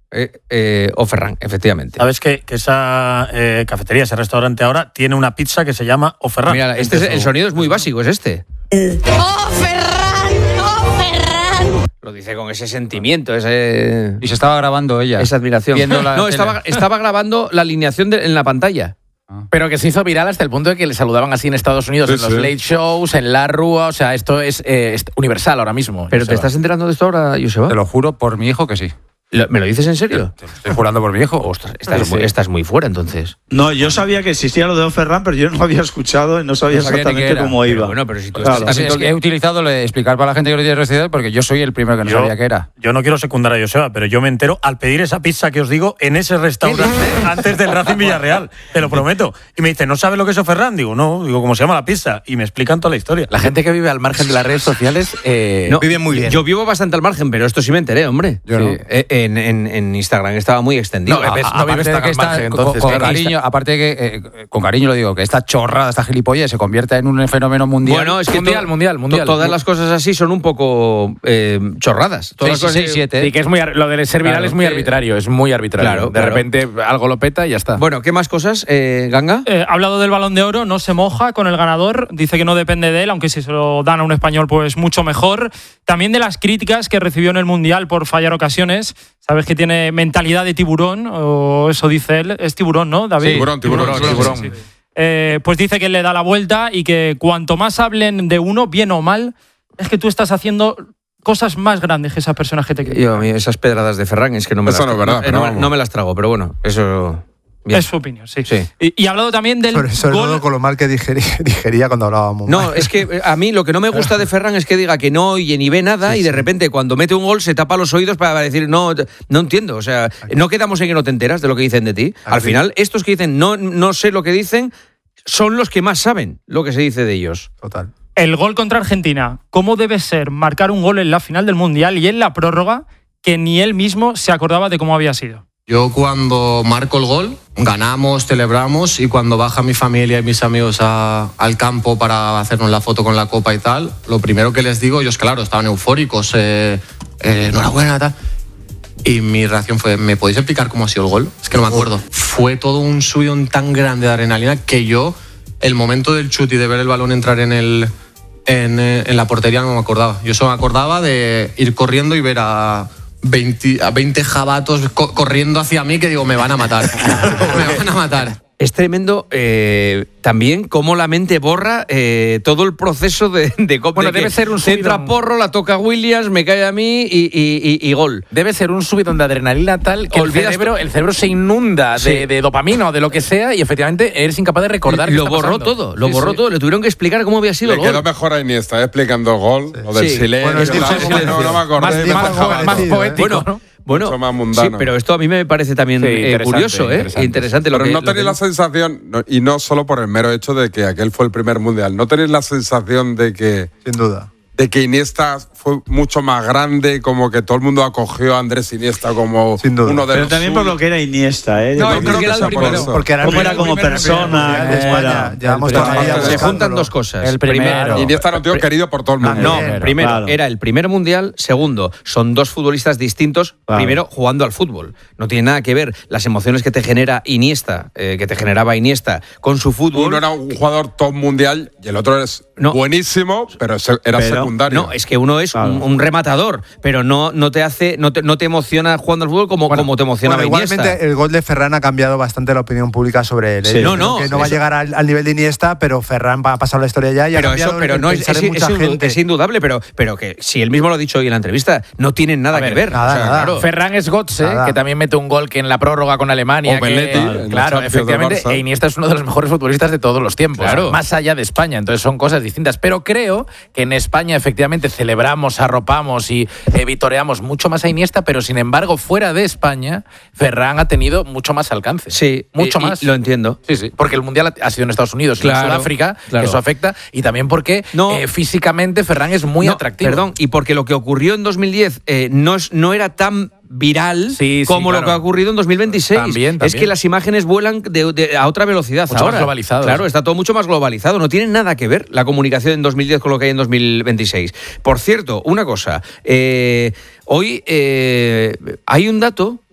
o Ferran, efectivamente. ¿Sabes que esa cafetería, ese restaurante ahora, tiene una pizza que se llama O Ferran? Mira, el sonido es muy básico, es este. ¡Oh, Ferran! ¡Oh, Ferran! Lo dice con ese sentimiento, ese... Y se estaba grabando ella. Esa admiración. Estaba grabando la alineación en la pantalla. Pero que se hizo viral hasta el punto de que le saludaban así en Estados Unidos, en los late shows, en la Rúa. O sea, esto es universal ahora mismo. ¿Pero te estás enterando de esto ahora, Joseba? Te lo juro por mi hijo que sí. ¿Me lo dices en serio? Te lo estoy jurando por mi hijo. Ostras, estás muy fuera, entonces. No, yo sabía que existía lo de O Ferran, pero yo no lo había escuchado y no sabía exactamente cómo iba. Pero si tú Es que he utilizado lo de explicar para la gente que lo tiene recibido porque yo soy el primero que no sabía qué era. Yo no quiero secundar a Joseba, pero yo me entero al pedir esa pizza que os digo en ese restaurante antes del Racing Villarreal. Te lo prometo. Y me dice, ¿no sabes lo que es O Ferran? Digo, no. Digo, ¿cómo se llama la pizza? Y me explican toda la historia. La gente que vive al margen de las redes sociales vive muy bien. Yo vivo bastante al margen, pero esto sí me enteré, hombre. Yo no. En Instagram estaba muy extendido. No vives tan al margen, entonces. Con cariño, aparte de que, con cariño lo digo, que esta chorrada, esta gilipollez se convierta en un fenómeno mundial. Bueno, es que mundial. Todas las cosas así son un poco chorradas. Todas las cosas 7. Sí, que es lo de ser viral es muy arbitrario, es muy arbitrario. De repente algo lo peta y ya está. Bueno, ¿qué más cosas, Ganga? Ha hablado del Balón de Oro, no se moja con el ganador, dice que no depende de él, aunque si se lo dan a un español pues mucho mejor. También de las críticas que recibió en el Mundial por fallar ocasiones. Sabes que tiene mentalidad de tiburón, o eso dice él. Es tiburón, ¿no, David? Sí, tiburón. Sí. Pues dice que él le da la vuelta y que cuanto más hablen de uno, bien o mal, es que tú estás haciendo cosas más grandes que esas personas que te critican. Esas pedradas de Ferran es que no me las trago. No me las trago, pero bueno, eso... Bien. Es su opinión, sí. Y ha hablado también del sobre gol... todo con lo mal que digería cuando hablábamos. No, es que a mí lo que no me gusta de Ferran es que diga que no oye ni ve nada y de repente cuando mete un gol se tapa los oídos para decir no entiendo. O sea, no quedamos en que no te enteras de lo que dicen de ti. Al final, estos que dicen no sé lo que dicen son los que más saben lo que se dice de ellos. Total. El gol contra Argentina. ¿Cómo debe ser marcar un gol en la final del Mundial y en la prórroga que ni él mismo se acordaba de cómo había sido? Yo cuando marco el gol, ganamos, celebramos, y cuando baja mi familia y mis amigos al campo para hacernos la foto con la copa y tal, lo primero que les digo, ellos claro, estaban eufóricos, enhorabuena, tal. Y mi reacción fue, ¿me podéis explicar cómo ha sido el gol? Es que no me acuerdo. Fue todo un subidón tan grande de adrenalina que yo, el momento del chute y de ver el balón entrar en la portería no me acordaba. Yo solo me acordaba de ir corriendo y ver a 20 jabatos corriendo hacia mí que digo, me van a matar. Me van a matar. Es tremendo también cómo la mente borra todo el proceso de bueno, debe ser un subidón. Entra Porro, la toca Williams, me cae a mí y gol. Debe ser un subidón de adrenalina tal que el cerebro se inunda de dopamina o de lo que sea y efectivamente eres incapaz de recordar. Lo borró todo, Le tuvieron que explicar cómo había sido el gol. Le quedó mejor a Iniesta explicando el gol, lo del silencio. No me acordé. Más poético, ¿no? Bueno, más mundano. Sí, pero esto a mí me parece también curioso, interesante. Pero no tenéis la sensación, y no solo por el mero hecho de que aquel fue el primer mundial, no tenéis la sensación de que... Sin duda. De que Iniesta fue mucho más grande, como que todo el mundo acogió a Andrés Iniesta como uno de pero los también por lo que era Iniesta, ¿eh? No, creo que era el primero. Porque era como persona. De España. Llevamos se juntan dos cosas. El primero. Iniesta era un tío querido por todo el mundo. No, primero, era el primer mundial. Segundo, son dos futbolistas distintos. Claro. Primero, jugando al fútbol. No tiene nada que ver las emociones que te genera Iniesta, que te generaba Iniesta, con su fútbol. Uno era un jugador top mundial y el otro es buenísimo, pero era secundario. No, es que uno es un rematador, pero no te emociona jugando al fútbol como te emociona Iniesta. Igualmente, el gol de Ferran ha cambiado bastante la opinión pública sobre él. Sí. Que no va a llegar al nivel de Iniesta, pero Ferran va a pasar la historia ya y ha cambiado es indudable, pero que si él mismo lo ha dicho hoy en la entrevista, no tienen nada que ver. Nada. Claro. Ferran es Götze, que también mete un gol que en la prórroga con Alemania. O Belletti, claro, efectivamente. E Iniesta es uno de los mejores futbolistas de todos los tiempos, más allá de España. Entonces son cosas distintas. Pero creo que en España efectivamente celebramos, arropamos y vitoreamos mucho más a Iniesta, pero sin embargo fuera de España Ferran ha tenido mucho más alcance. Sí, mucho más. Lo entiendo. Sí, porque el Mundial ha sido en Estados Unidos y en Sudáfrica, que eso afecta, y también porque físicamente Ferran es muy atractivo. Perdón, y porque lo que ocurrió en 2010 no era tan viral como lo que ha ocurrido en 2026. También. Es que las imágenes vuelan a otra velocidad mucho ahora. Más globalizado. Claro, está todo mucho más globalizado. No tiene nada que ver la comunicación en 2010 con lo que hay en 2026. Por cierto, una cosa. Hoy hay un dato